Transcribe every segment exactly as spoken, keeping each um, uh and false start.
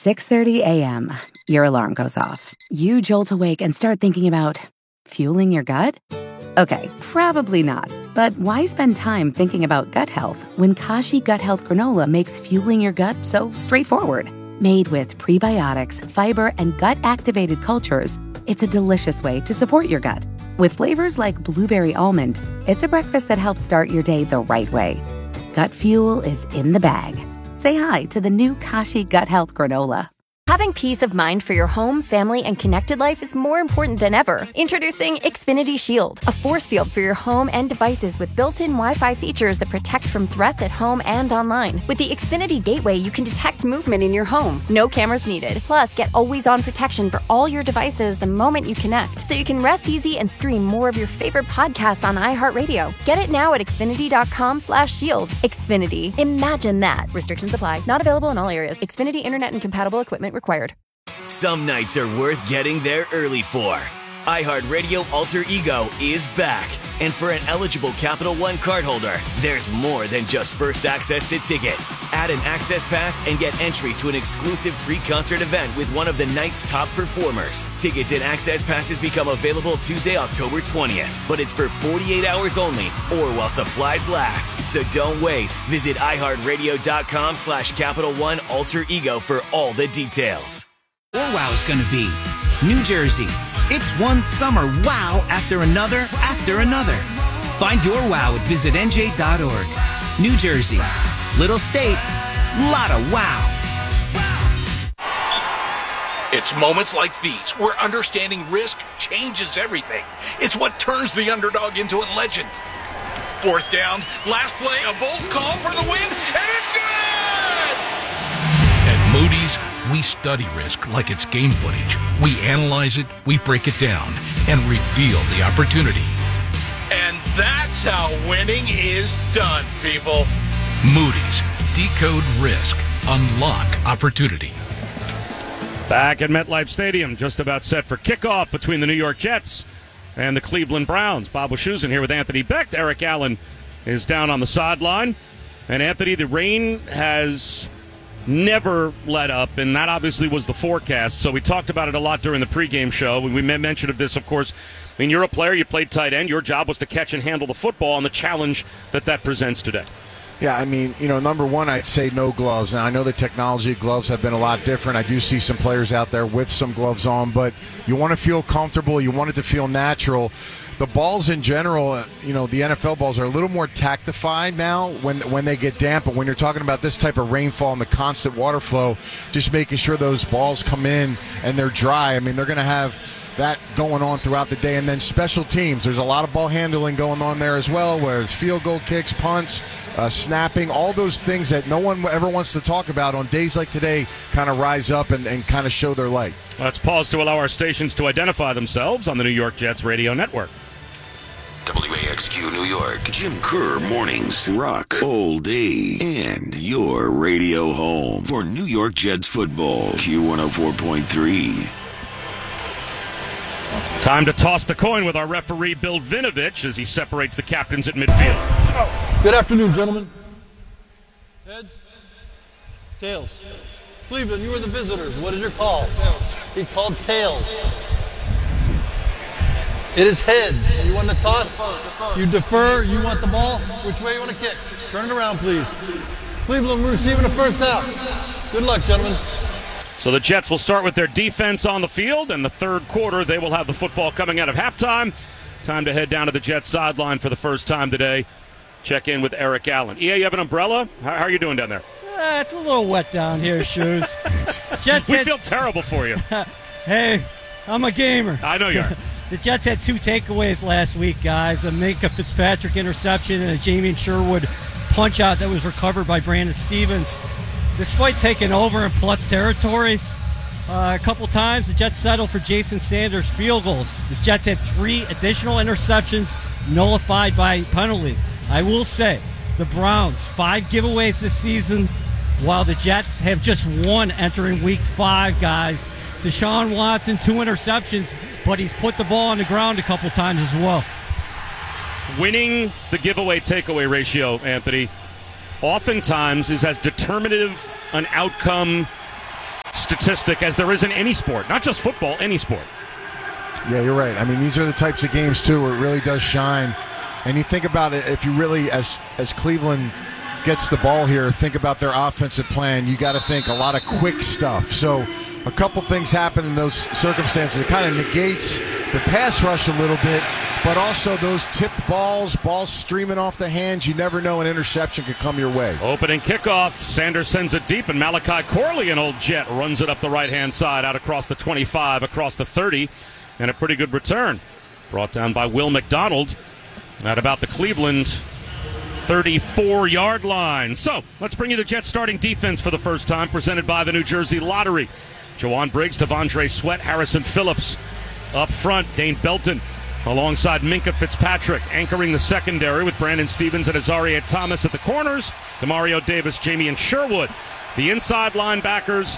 six thirty a.m., your alarm goes off. You jolt awake and start thinking about fueling your gut? Okay, probably not. But why spend time thinking about gut health when Kashi Gut Health Granola makes fueling your gut so straightforward? Made with prebiotics, fiber, and gut-activated cultures, it's a delicious way to support your gut. With flavors like blueberry almond, it's a breakfast that helps start your day the right way. Gut fuel is in the bag. Say hi to the new Kashi Gut Health Granola. Having peace of mind for your home, family, and connected life is more important than ever. Introducing Xfinity Shield, a force field for your home and devices with built-in Wi-Fi features that protect from threats at home and online. With the Xfinity Gateway, you can detect movement in your home. No cameras needed. Plus, get always-on protection for all your devices the moment you connect, so you can rest easy and stream more of your favorite podcasts on iHeartRadio. Get it now at Xfinity.com slash shield. Xfinity. Imagine that. Restrictions apply. Not available in all areas. Xfinity Internet and compatible equipment required. Some nights are worth getting there early for. iHeartRadio Alter Ego is back. And for an eligible Capital One cardholder, there's more than just first access to tickets. Add an access pass and get entry to an exclusive pre-concert event with one of the night's top performers. Tickets and access passes become available Tuesday, October twentieth. But it's for forty-eight hours only or while supplies last. So don't wait. Visit iHeartRadio.com slash Capital One Alter Ego for all the details. Your wow is going to be New Jersey. It's one summer wow after another after another. Find your wow at visit N J dot org. New Jersey. Little state. Lot of wow. It's moments like these where understanding risk changes everything. It's what turns the underdog into a legend. Fourth down, last play, a bold call for the win, and it's good! At Moody's, we study risk like it's game footage. We analyze it, we break it down, and reveal the opportunity. And that's how winning is done, people. Moody's, decode risk, unlock opportunity. Back at MetLife Stadium, just about set for kickoff between the New York Jets and the Cleveland Browns. Bob Wischusen here with Anthony Becht. Eric Allen is down on the sideline. And Anthony, the rain has never let up, and that obviously was the forecast. So we talked about it a lot during the pregame show. We mentioned of this, of course. I mean, you're a player. You played tight end. Your job was to catch and handle the football and the challenge that that presents today. Yeah, I mean, you know, number one, I'd say no gloves. And I know the technology of gloves have been a lot different. I do see some players out there with some gloves on, but you want to feel comfortable. You want it to feel natural. The balls in general, you know, the N F L balls are a little more tactified now when when they get damp. But when you're talking about this type of rainfall and the constant water flow, just making sure those balls come in and they're dry. I mean, they're going to have that going on throughout the day. And then special teams, there's a lot of ball handling going on there as well, where it's field goal kicks, punts, uh, snapping, all those things that no one ever wants to talk about on days like today kind of rise up and, and kind of show their light. Let's pause to allow our stations to identify themselves on the New York Jets radio network. W A X Q New York, Jim Kerr Mornings, rock all day, and your radio home for New York Jets football, Q one oh four point three. Time to toss the coin with our referee, Bill Vinovich, as he separates the captains at midfield. Good afternoon, gentlemen. Heads? Tails? Cleveland, you are the visitors. What is your call? Tails. He called tails. It is heads. You want the toss? You defer. You want the ball? Which way you want to kick? Turn it around, please. Cleveland, we're receiving the first out. Good luck, gentlemen. So the Jets will start with their defense on the field, and the third quarter they will have the football coming out of halftime. Time to head down to the Jets sideline for the first time today. Check in with Eric Allen. E A, you have an umbrella? How, how are you doing down there? Uh, it's a little wet down here, Shoes. Jets we had... feel terrible for you. Hey, I'm a gamer. I know you are. The Jets had two takeaways last week, guys. A Minka Fitzpatrick interception and a Jamie Sherwood punch-out that was recovered by Brandon Stevens. Despite taking over in plus territories uh, a couple times, the Jets settled for Jason Sanders' field goals. The Jets had three additional interceptions nullified by penalties. I will say, the Browns, five giveaways this season, while the Jets have just one entering week five, guys. Deshaun Watson, two interceptions, but he's put the ball on the ground a couple times as well. Winning the giveaway takeaway ratio, Anthony, oftentimes is as determinative an outcome statistic as there is in any sport, not just football, any sport. Yeah, you're right. I mean, these are the types of games, too, where it really does shine. And you think about it, if you really, as as Cleveland gets the ball here, think about their offensive plan. You got to think a lot of quick stuff. So a couple things happen in those circumstances. It kind of negates the pass rush a little bit, but also those tipped balls, balls streaming off the hands. You never know, an interception could come your way. Opening kickoff. Sanders sends it deep, and Malachi Corley, an old Jet, runs it up the right-hand side, out across the twenty-five, across the thirty, and a pretty good return. Brought down by Will McDonald at about the Cleveland thirty-four-yard line. So, let's bring you the Jets starting defense for the first time, presented by the New Jersey Lottery. Jawan Briggs, Devondre Sweat, Harrison Phillips up front. Dane Belton alongside Minkah Fitzpatrick, anchoring the secondary with Brandon Stevens and Azaria Thomas at the corners. Demario Davis, Jamie Sherwood. The inside linebackers,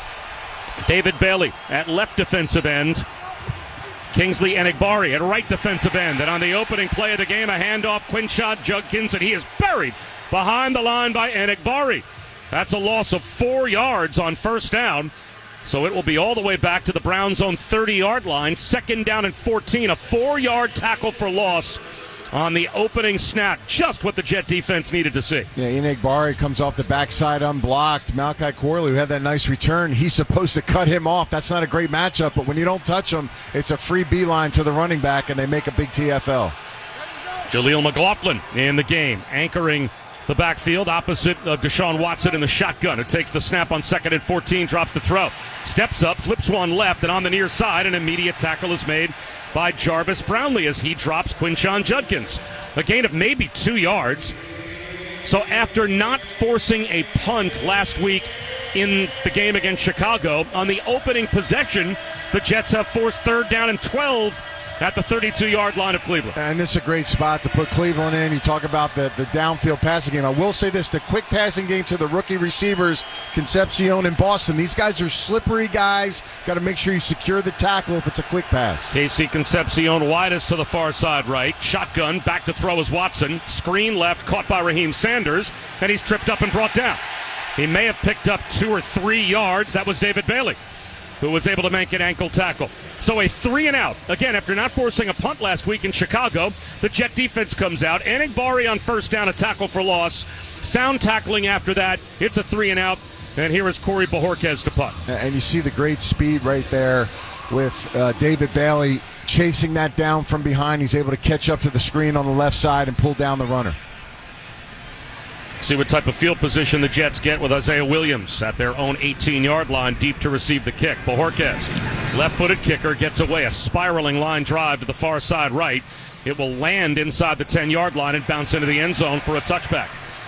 David Bailey at left defensive end. Kingsley Enagbari at right defensive end. And on the opening play of the game, a handoff, Quinshad Judkins, and he is buried behind the line by Enagbari. That's a loss of four yards on first down. So it will be all the way back to the Browns' own thirty-yard line. Second down and fourteen. A four-yard tackle for loss on the opening snap. Just what the Jet defense needed to see. Yeah, Enagbari comes off the backside unblocked. Malachi Corley, who had that nice return, he's supposed to cut him off. That's not a great matchup, but when you don't touch him, it's a free beeline to the running back, and they make a big T F L. Jaleel McLaughlin in the game, anchoring the backfield opposite of Deshaun Watson in the shotgun. It takes the snap on second and fourteen, drops the throw. Steps up, flips one left, and on the near side, an immediate tackle is made by Jarvis Brownlee as he drops Quinshon Judkins. A gain of maybe two yards. So after not forcing a punt last week in the game against Chicago, on the opening possession, the Jets have forced third down and twelve at the thirty-two-yard line of Cleveland. And this is a great spot to put Cleveland in. You talk about the, the downfield passing game. I will say this, the quick passing game to the rookie receivers, Concepcion and Boston. These guys are slippery guys. Got to make sure you secure the tackle if it's a quick pass. Casey Concepcion widest to the far side right. Shotgun, back to throw is Watson. Screen left, caught by Raheem Sanders, and he's tripped up and brought down. He may have picked up two or three yards. That was David Bailey, who was able to make an ankle tackle. So a three and out. Again, after not forcing a punt last week in Chicago, the Jet defense comes out. Enagbari on first down, a tackle for loss. Sound tackling after that. It's a three and out. And here is Corey Bojorquez to punt. And you see the great speed right there with uh, David Bailey chasing that down from behind. He's able to catch up to the screen on the left side and pull down the runner. See what type of field position the Jets get with Isaiah Williams at their own eighteen-yard line, deep to receive the kick. Bojorquez, left-footed kicker, gets away. A spiraling line drive to the far side right. It will land inside the ten-yard line and bounce into the end zone for a touchback.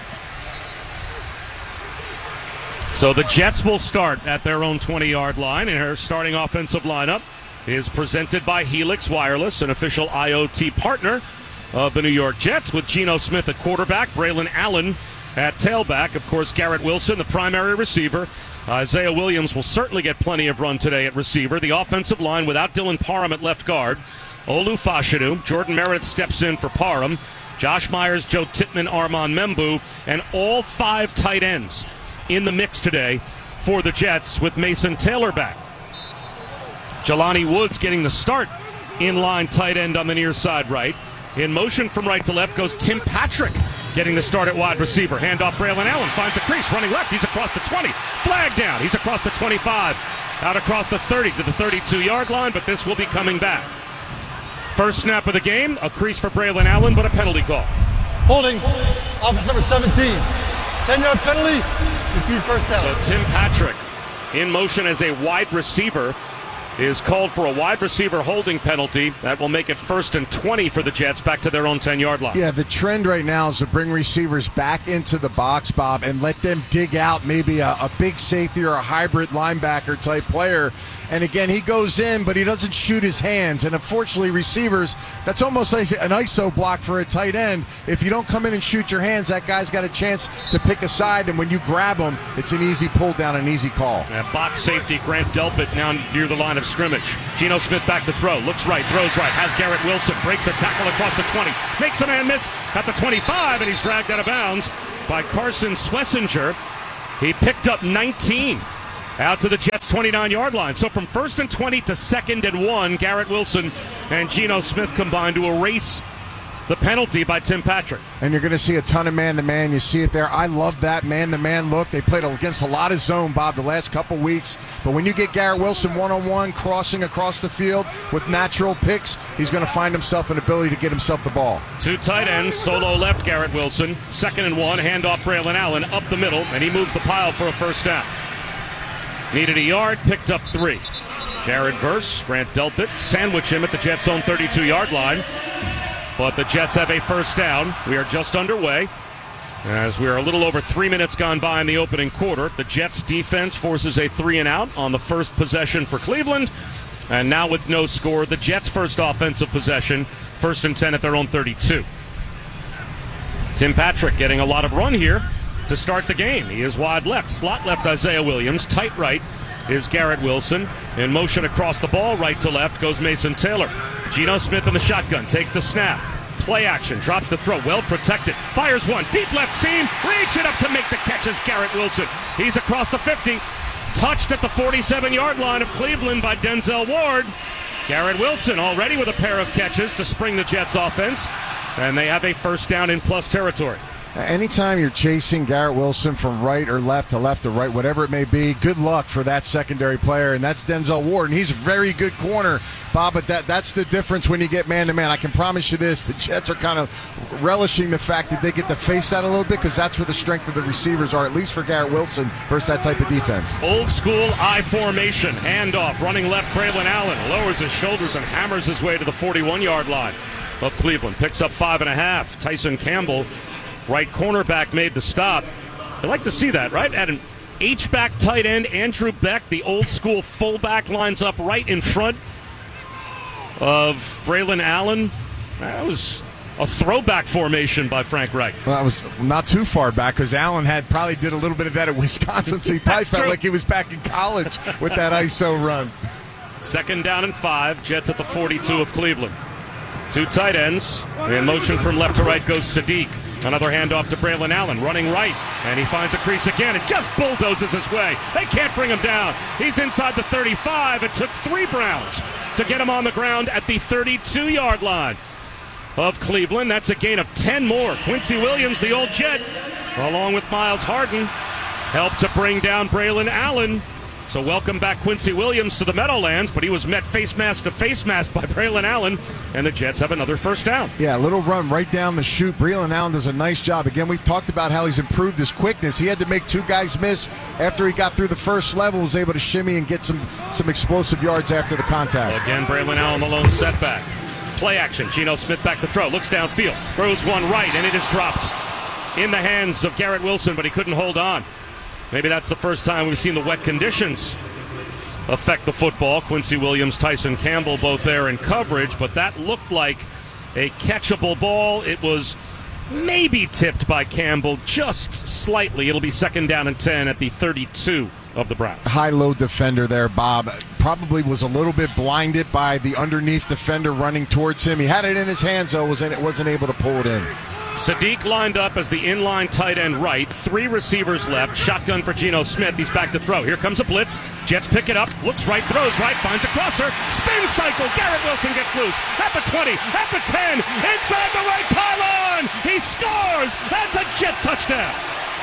So the Jets will start at their own twenty-yard line, and her starting offensive lineup is presented by Helix Wireless, an official I O T partner of the New York Jets, with Geno Smith at quarterback, Braylon Allen at tailback. Of course, Garrett Wilson, the primary receiver. Isaiah Williams will certainly get plenty of run today at receiver. The offensive line without Dylan Parham at left guard. Olu Fashanu. Jordan Meredith steps in for Parham. Josh Myers, Joe Tippmann, Armand Membu, and all five tight ends in the mix today for the Jets with Mason Taylor back. Jelani Woods getting the start in line tight end on the near side right. In motion from right to left goes Tim Patrick, getting the start at wide receiver. Handoff, Braylon Allen finds a crease, running left. He's across the twenty. Flag down. He's across the twenty-five. Out across the thirty to the thirty-two-yard line, but this will be coming back. First snap of the game, a crease for Braylon Allen, but a penalty call. Holding, offense number seventeen. ten-yard penalty, repeat first down. So Tim Patrick, in motion as a wide receiver, is called for a wide receiver holding penalty. That will make it first and twenty for the Jets, back to their own ten-yard line. Yeah, the trend right now is to bring receivers back into the box, Bob, and let them dig out maybe a, a big safety or a hybrid linebacker type player. And again, he goes in, but he doesn't shoot his hands. And unfortunately, receivers, that's almost like an I S O block for a tight end. If you don't come in and shoot your hands, that guy's got a chance to pick a side. And when you grab him, it's an easy pull down, an easy call. And box safety, Grant Delpit now near the line of scrimmage. Geno Smith back to throw. Looks right, throws right. Has Garrett Wilson. Breaks a tackle across the twenty. Makes a man miss at the twenty-five, and he's dragged out of bounds by Carson Swessinger. He picked up nineteen out to the Jets' twenty-nine-yard line. So from first and twenty to second and one, Garrett Wilson and Geno Smith combined to erase the penalty by Tim Patrick. And you're going to see a ton of man-to-man. You see it there. I love that man-to-man look. They played against a lot of zone, Bob, the last couple weeks. But when you get Garrett Wilson one-on-one crossing across the field with natural picks, he's going to find himself an ability to get himself the ball. Two tight ends, solo left Garrett Wilson. Second and one, handoff Braylon Allen up the middle, and he moves the pile for a first down. Needed a yard, picked up three. Jared Verse, Grant Delpit, sandwich him at the Jets' own thirty-two-yard line. But the Jets have a first down. We are just underway as we are a little over three minutes gone by in the opening quarter. The Jets defense forces a three and out on the first possession for Cleveland. And now with no score, the Jets' first offensive possession, first and ten at their own thirty-two. Tim Patrick getting a lot of run here to start the game. He is wide left, slot left Isaiah Williams, tight right is Garrett Wilson. In motion across the ball, right to left goes Mason Taylor. Geno Smith in the shotgun, takes the snap. Play action, drops the throw, well protected. Fires one, deep left seam, reaching up to make the catch is Garrett Wilson. He's across the fifty, touched at the forty-seven-yard line of Cleveland by Denzel Ward. Garrett Wilson already with a pair of catches to spring the Jets offense, and they have a first down in plus territory. Anytime you're chasing Garrett Wilson from right or left to left or right, whatever it may be, good luck for that secondary player, and that's Denzel Ward, and he's a very good corner, Bob, but that, that's the difference when you get man-to-man. I can promise you this, the Jets are kind of relishing the fact that they get to face that a little bit because that's where the strength of the receivers are, at least for Garrett Wilson versus that type of defense. Old school I formation, handoff, running left, Braylon Allen lowers his shoulders and hammers his way to the forty-one-yard line of Cleveland. Picks up five and a half. Tyson Campbell, right cornerback, made the stop. I'd like to see that, right? At an H-back tight end, Andrew Beck, the old-school fullback, lines up right in front of Braylon Allen. That was a throwback formation by Frank Reich. Well, that was not too far back because Allen had probably did a little bit of that at Wisconsin, so he probably felt like he was back in college with that I S O run. Second down and five. Jets at the forty-two of Cleveland. Two tight ends. In motion from left to right goes Sadiq. Another handoff to Braylon Allen, running right, and he finds a crease again and just bulldozes his way. They can't bring him down. He's inside the thirty-five. It took three Browns to get him on the ground at the thirty-two-yard line of Cleveland. That's a gain of ten more. Quincy Williams, the old Jet, along with Miles Harden, helped to bring down Braylon Allen. So welcome back Quincy Williams to the Meadowlands, but he was met face mask to face mask by Braylon Allen, and the Jets have another first down. Yeah, a little run right down the chute. Braylon Allen does a nice job. Again, we've talked about how he's improved his quickness. He had to make two guys miss after he got through the first level, was able to shimmy and get some, some explosive yards after the contact. Again, Braylon Allen, the lone setback. Play action. Geno Smith back to throw. Looks downfield. Throws one right, and it is dropped in the hands of Garrett Wilson, but he couldn't hold on. Maybe that's the first time we've seen the wet conditions affect the football. Quincy Williams, Tyson Campbell both there in coverage, but that looked like a catchable ball. It was maybe tipped by Campbell just slightly. It'll be second down and ten at the thirty-two of the Browns. High-low defender there, Bob. Probably was a little bit blinded by the underneath defender running towards him. He had it in his hands, though, wasn't, wasn't able to pull it in. Sadiq lined up as the inline tight end right. Three receivers left. Shotgun for Geno Smith. He's back to throw. Here comes a blitz. Jets pick it up. Looks right, throws right, finds a crosser. Spin cycle. Garrett Wilson gets loose. At the twenty, at the ten, inside the right pylon. He scores. That's a Jet touchdown.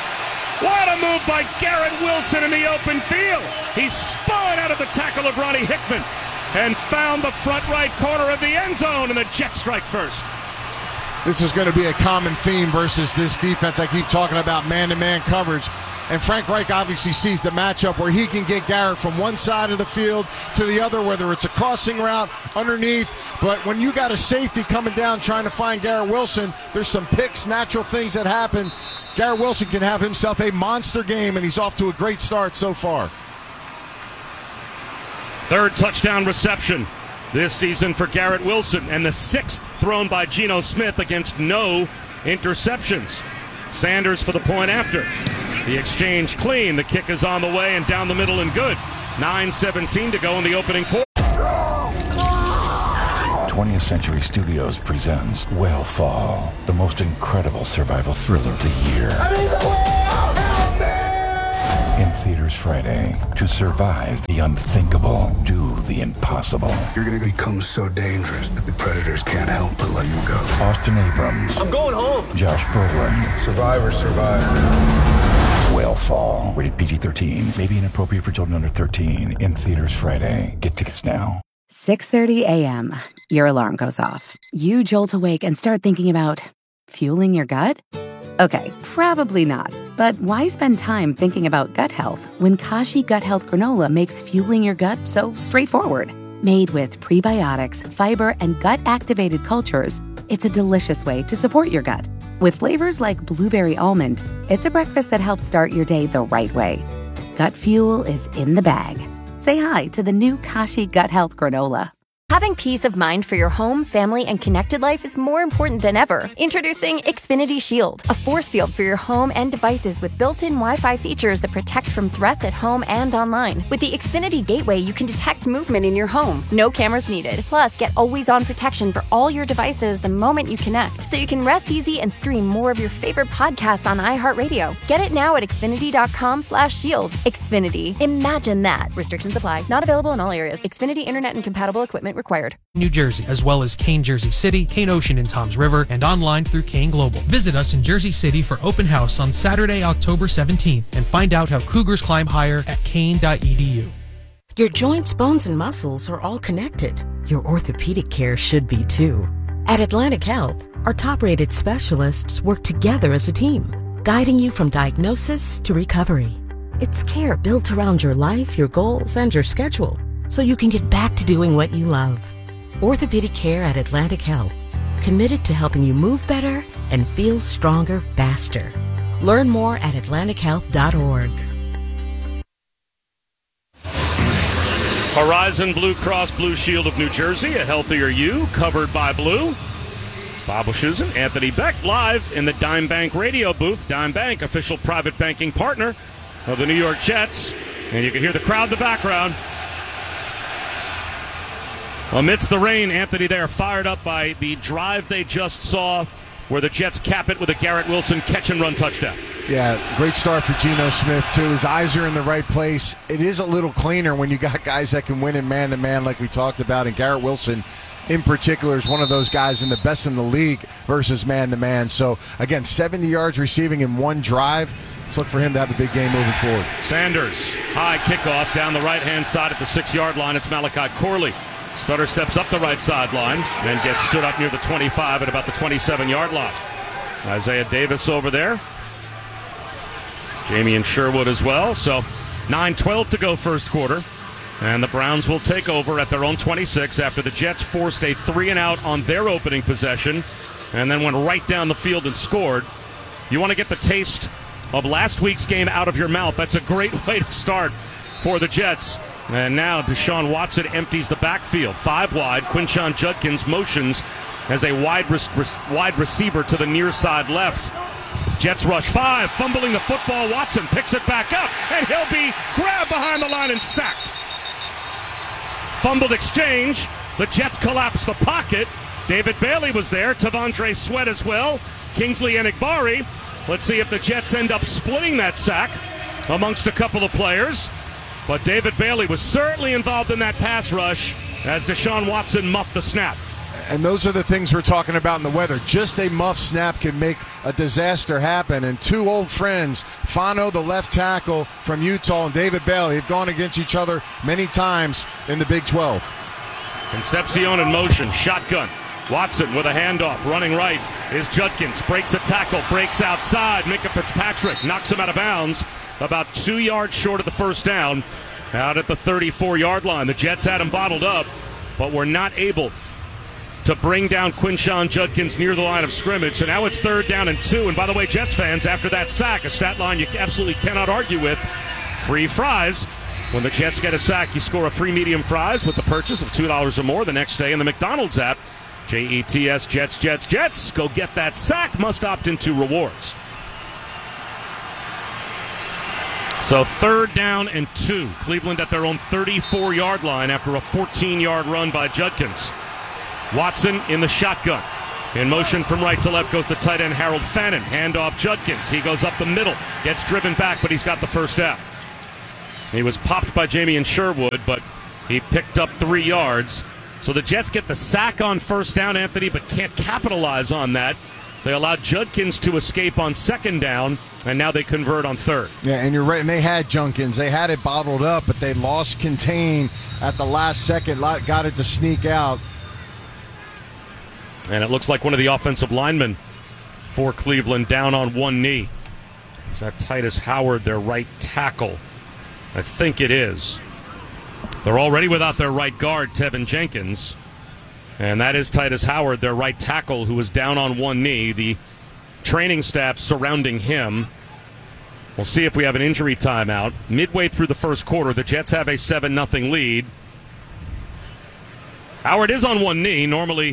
What a move by Garrett Wilson in the open field. He spun out of the tackle of Ronnie Hickman and found the front right corner of the end zone, and the Jets strike first. This is going to be a common theme versus this defense. I keep talking about man-to-man coverage. And Frank Reich obviously sees the matchup where he can get Garrett from one side of the field to the other, whether it's a crossing route, underneath. But when you got a safety coming down trying to find Garrett Wilson, there's some picks, natural things that happen. Garrett Wilson can have himself a monster game, and he's off to a great start so far. Third touchdown reception this season for Garrett Wilson, and the sixth thrown by Geno Smith against no interceptions. Sanders for the point after. The exchange clean. The kick is on the way and down the middle and good. nine seventeen to go in the opening quarter. twentieth Century Studios presents Whale Fall, the most incredible survival thriller of the year. In theaters Theaters Friday. To survive the unthinkable, do the impossible. You're going to become so dangerous that the predators can't help but let you go. Austin Abrams. I'm going home. Josh Brolin. Survivor, survivor. Whale Fall. Rated P G thirteen. May be inappropriate for children under thirteen. In theaters Friday. Get tickets now. six thirty a.m. Your alarm goes off. You jolt awake and start thinking about fueling your gut? Okay, probably not. But why spend time thinking about gut health when Kashi Gut Health Granola makes fueling your gut so straightforward? Made with prebiotics, fiber, and gut-activated cultures, it's a delicious way to support your gut. With flavors like blueberry almond, it's a breakfast that helps start your day the right way. Gut fuel is in the bag. Say hi to the new Kashi Gut Health Granola. Having peace of mind for your home, family, and connected life is more important than ever. Introducing Xfinity Shield, a force field for your home and devices with built-in Wi-Fi features that protect from threats at home and online. With the Xfinity Gateway, you can detect movement in your home. No cameras needed. Plus, get always-on protection for all your devices the moment you connect, so you can rest easy and stream more of your favorite podcasts on iHeartRadio. Get it now at Xfinity.com slash shield. Xfinity. Imagine that. Restrictions apply. Not available in all areas. Xfinity Internet and compatible equipment required. New Jersey, as well as Kane Jersey City, Kane Ocean and Toms River, and online through Kane Global. Visit us in Jersey City for open house on Saturday, October seventeenth, and find out how cougars climb higher at kane dot e d u. Your joints, bones, and muscles are all connected. Your orthopedic care should be too. At Atlantic Health, our top-rated specialists work together as a team, guiding you from diagnosis to recovery. It's care built around your life, your goals, and your schedule, so you can get back to doing what you love. Orthopedic care at Atlantic Health, committed to helping you move better and feel stronger faster. Learn more at atlantic health dot org. Horizon Blue Cross Blue Shield of New Jersey, a healthier you, covered by blue. Bob Wischusen, Anthony Beck, live in the Dime Bank radio booth. Dime Bank, official private banking partner of the New York Jets. And you can hear the crowd in the background. Amidst the rain, Anthony, they are fired up by the drive they just saw where the Jets cap it with a Garrett Wilson catch-and-run touchdown. Yeah, great start for Geno Smith, too. His eyes are in the right place. It is a little cleaner when you got guys that can win in man-to-man like we talked about, and Garrett Wilson in particular is one of those guys in the best in the league versus man-to-man. So, again, seventy yards receiving in one drive. Let's look for him to have a big game moving forward. Sanders, high kickoff down the right-hand side at the six-yard line. It's Malachi Corley. Stutter steps up the right sideline and gets stood up near the twenty-five at about the twenty-seven-yard line. Isaiah Davis over there. Jamie Sherwood as well. So nine twelve to go first quarter. And the Browns will take over at their own twenty-six after the Jets forced a three and out on their opening possession and then went right down the field and scored. You want to get the taste of last week's game out of your mouth. That's a great way to start for the Jets. And now Deshaun Watson empties the backfield. Five wide. Quinshon Judkins motions as a wide, re- wide receiver to the near side left. Jets rush five. Fumbling the football. Watson picks it back up. And he'll be grabbed behind the line and sacked. Fumbled exchange. The Jets collapse the pocket. David Bailey was there. Tavondre Sweat as well. Kingsley Enagbari. Let's see if the Jets end up splitting that sack amongst a couple of players. But David Bailey was certainly involved in that pass rush as Deshaun Watson muffed the snap. And those are the things we're talking about in the weather. Just a muff snap can make a disaster happen. And two old friends, Fano, the left tackle from Utah, and David Bailey have gone against each other many times in the Big twelve. Concepcion in motion, shotgun. Watson with a handoff, running right is Judkins. Breaks a tackle, breaks outside. Micah Fitzpatrick knocks him out of bounds. About two yards short of the first down, out at the thirty-four-yard line. The Jets had him bottled up, but were not able to bring down Quinshon Judkins near the line of scrimmage. So now it's third down and two. And by the way, Jets fans, after that sack, a stat line you absolutely cannot argue with, free fries. When the Jets get a sack, you score a free medium fries with the purchase of two dollars or more the next day in the McDonald's app. J E T S, Jets, Jets, Jets. Go get that sack. Must opt into rewards. So third down and two. Cleveland at their own thirty-four-yard line after a fourteen-yard run by Judkins. Watson in the shotgun. In motion from right to left goes the tight end Harold Fannin. Handoff Judkins. He goes up the middle. Gets driven back, but he's got the first down. He was popped by Jamien Sherwood, but he picked up three yards. So the Jets get the sack on first down, Anthony, but can't capitalize on that. They allowed Judkins to escape on second down, and now they convert on third. Yeah, and you're right. And they had Judkins. They had it bottled up, but they lost contain at the last second. Got it to sneak out. And it looks like one of the offensive linemen for Cleveland down on one knee. Is that Titus Howard, their right tackle? I think it is. They're already without their right guard, Tevin Jenkins. And that is Titus Howard, their right tackle, who is down on one knee. The training staff surrounding him. We'll see if we have an injury timeout. Midway through the first quarter, the Jets have a seven nothing lead. Howard is on one knee. Normally,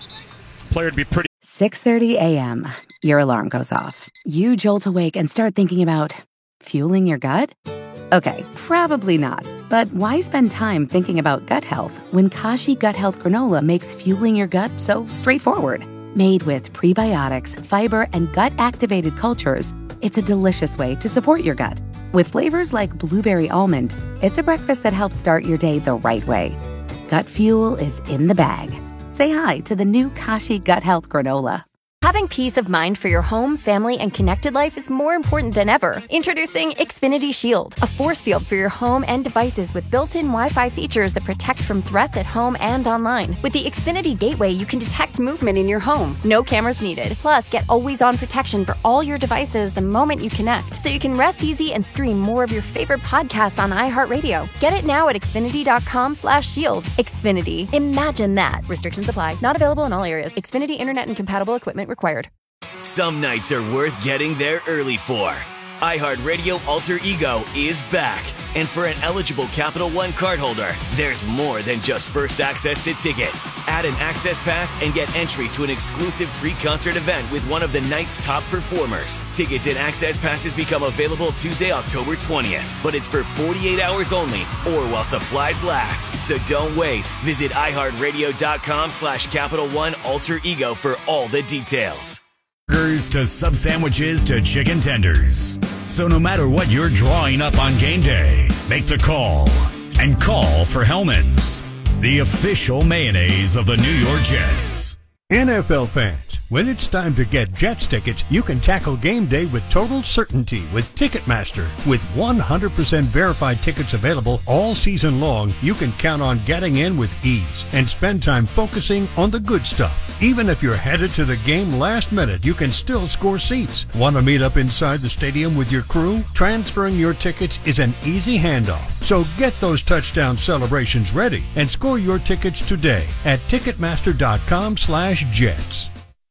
the player would be pretty... six thirty a.m. Your alarm goes off. You jolt awake and start thinking about fueling your gut? Okay, probably not. But why spend time thinking about gut health when Kashi Gut Health Granola makes fueling your gut so straightforward? Made with prebiotics, fiber, and gut-activated cultures, it's a delicious way to support your gut. With flavors like blueberry almond, it's a breakfast that helps start your day the right way. Gut fuel is in the bag. Say hi to the new Kashi Gut Health Granola. Having peace of mind for your home, family, and connected life is more important than ever. Introducing Xfinity Shield, a force field for your home and devices with built-in Wi-Fi features that protect from threats at home and online. With the Xfinity Gateway, you can detect movement in your home. No cameras needed. Plus, get always-on protection for all your devices the moment you connect, so you can rest easy and stream more of your favorite podcasts on iHeartRadio. Get it now at Xfinity.com slash shield. Xfinity. Imagine that. Restrictions apply. Not available in all areas. Xfinity Internet and compatible equipment required. Some nights are worth getting there early for. iHeartRadio Alter Ego is back. And for an eligible Capital One cardholder, there's more than just first access to tickets. Add an access pass and get entry to an exclusive pre-concert event with one of the night's top performers. Tickets and access passes become available Tuesday, October twentieth. But it's for forty-eight hours only or while supplies last. So don't wait. Visit iHeartRadio.com slash Capital One Alter Ego for all the details. Burgers to sub sandwiches to chicken tenders. So no matter what you're drawing up on game day, make the call. And call for Hellmann's, the official mayonnaise of the New York Jets. N F L fans, when it's time to get Jets tickets, you can tackle game day with total certainty with Ticketmaster. With one hundred percent verified tickets available all season long, you can count on getting in with ease and spend time focusing on the good stuff. Even if you're headed to the game last minute, you can still score seats. Want to meet up inside the stadium with your crew? Transferring your tickets is an easy handoff. So get those touchdown celebrations ready and score your tickets today at Ticketmaster.com slash Jets.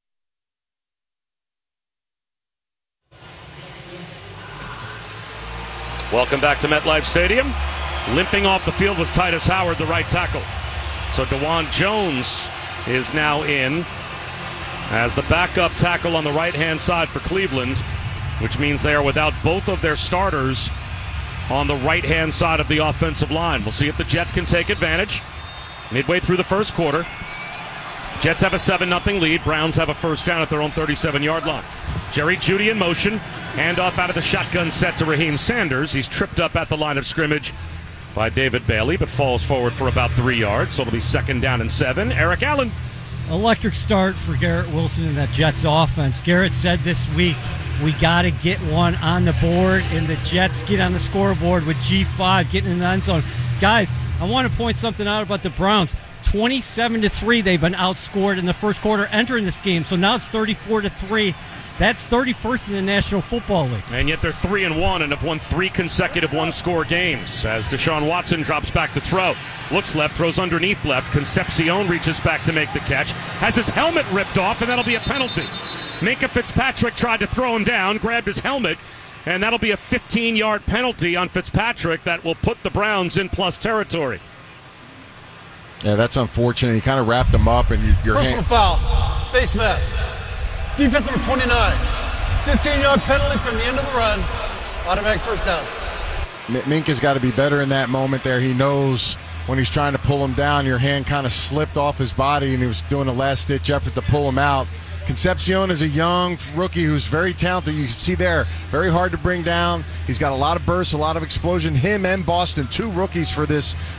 Welcome back to MetLife Stadium. Limping off the field was Titus Howard, the right tackle. So DeJuan Jones is now in as the backup tackle on the right-hand side for Cleveland, which means they are without both of their starters on the right-hand side of the offensive line. We'll see if the Jets can take advantage. Midway through the first quarter, Jets have a seven nothing lead. Browns have a first down at their own thirty-seven-yard line. Jerry Jeudy in motion. Handoff out of the shotgun set to Raheem Sanders. He's tripped up at the line of scrimmage by David Bailey, but falls forward for about three yards. So it'll be second down and seven. Eric Allen. Electric start for Garrett Wilson in that Jets offense. Garrett said this week, we got to get one on the board, and the Jets get on the scoreboard with G five getting in the end zone. Guys, I want to point something out about the Browns. twenty-seven to three, they've been outscored in the first quarter entering this game. So now it's thirty-four to three. That's thirty-first in the National Football League. And yet they're three and one and have won three consecutive one-score games. As Deshaun Watson drops back to throw. Looks left, throws underneath left. Concepcion reaches back to make the catch. Has his helmet ripped off, and that'll be a penalty. Minkah Fitzpatrick tried to throw him down, grabbed his helmet, and that'll be a fifteen-yard penalty on Fitzpatrick that will put the Browns in plus territory. Yeah, that's unfortunate. You kind of wrapped them up, and you, your Personal hand... foul. Face mask. Defense number twenty-nine. fifteen-yard penalty from the end of the run. Automatic first down. Minkah's got to be better in that moment there. He knows when he's trying to pull him down, your hand kind of slipped off his body, and he was doing a last-ditch effort to pull him out. Concepcion is a young rookie who's very talented. You can see there, very hard to bring down. He's got a lot of bursts, a lot of explosion. Him and Boston, two rookies for this